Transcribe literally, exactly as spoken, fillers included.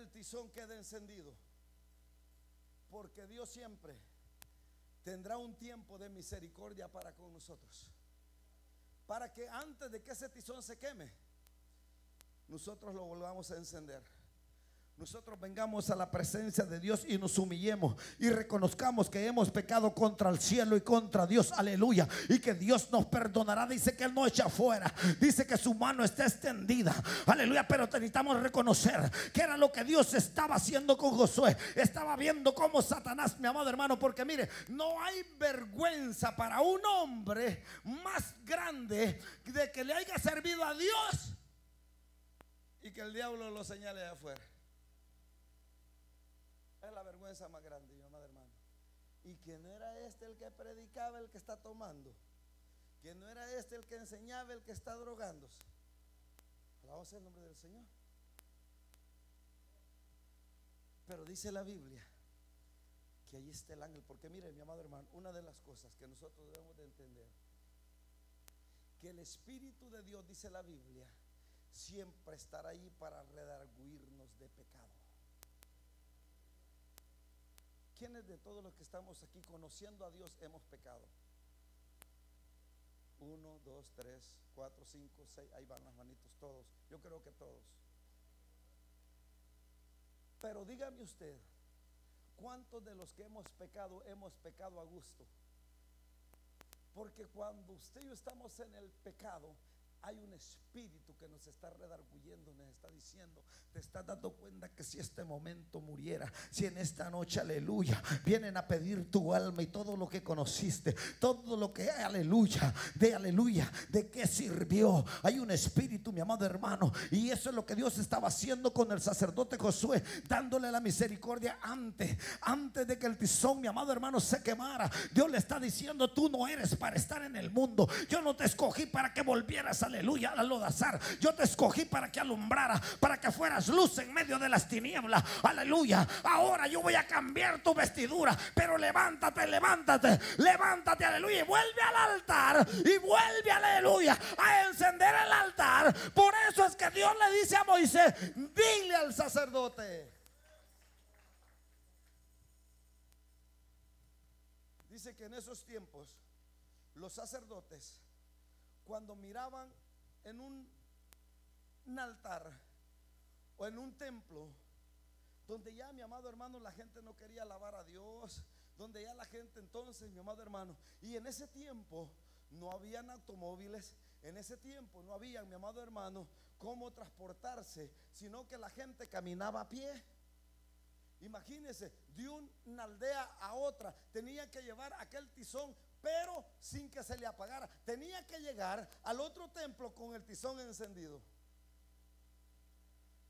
el tizón quede encendido, porque Dios siempre tendrá un tiempo de misericordia para con nosotros, para que antes de que ese tizón se queme, nosotros lo volvamos a encender. Nosotros vengamos a la presencia de Dios y nos humillemos y reconozcamos que hemos pecado contra el cielo y contra Dios, aleluya, y que Dios nos perdonará. Dice que Él no echa fuera, dice que su mano está extendida, aleluya. Pero necesitamos reconocer que era lo que Dios estaba haciendo con Josué. Estaba viendo cómo Satanás, mi amado hermano, porque mire, no hay vergüenza para un hombre más grande de que le haya servido a Dios y que el diablo lo señale de afuera. Es la vergüenza más grande, mi amado hermano. Y que no era este el que predicaba, el que está tomando, que no era este el que enseñaba, el que está drogándose. Alabado sea el nombre del Señor. Pero dice la Biblia que ahí está el ángel. Porque mire, mi amado hermano, una de las cosas que nosotros debemos de entender, que el Espíritu de Dios, dice la Biblia, siempre estará ahí para redarguirnos de pecado. ¿Quiénes de todos los que estamos aquí conociendo a Dios hemos pecado? Uno, dos, tres, cuatro, cinco, seis. Ahí van las manitos todos. Yo creo que todos. Pero dígame usted, ¿cuántos de los que hemos pecado hemos pecado a gusto? Porque cuando usted y yo estamos en el pecado, hay un espíritu que nos está redarguyendo, nos está diciendo, te estás dando cuenta que si este momento muriera, si en esta noche, aleluya, vienen a pedir tu alma y todo lo que conociste, todo lo que, aleluya, de aleluya, de qué sirvió. Hay un espíritu, mi amado hermano, y eso es lo que Dios estaba haciendo con el sacerdote Josué, dándole la misericordia antes, antes de que el tizón, mi amado hermano, se quemara. Dios le está diciendo, tú no eres para estar en el mundo, yo no te escogí para que volvieras a aleluya, al lodazar. Yo te escogí para que alumbrara, para que fueras luz en medio de las tinieblas, aleluya. Ahora yo voy a cambiar tu vestidura, pero levántate, levántate, levántate, aleluya, y vuelve al altar, y vuelve, aleluya, a encender el altar. Por eso es que Dios le dice a Moisés, dile al sacerdote. Dice que en esos tiempos los sacerdotes, cuando miraban en un, un altar o en un templo donde ya, mi amado hermano, la gente no quería alabar a Dios, donde ya la gente entonces, mi amado hermano, y en ese tiempo no habían automóviles, en ese tiempo no había, mi amado hermano, cómo transportarse, sino que la gente caminaba a pie. Imagínense, de una aldea a otra tenía que llevar aquel tizón, pero sin que se le apagara. Tenía que llegar al otro templo con el tizón encendido.